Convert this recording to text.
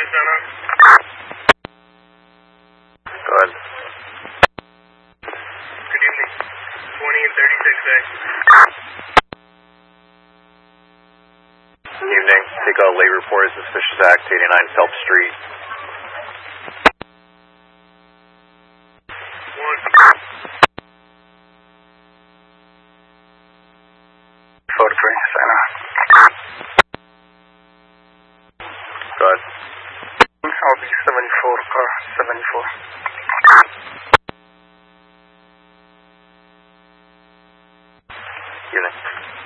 Santa. Go ahead. Good evening. 20 and 36A. Evening. Take a late report of suspicious act, 89 Phelps Street. 1. Photo 3, Santa. Go ahead. I'll be 74, car 74.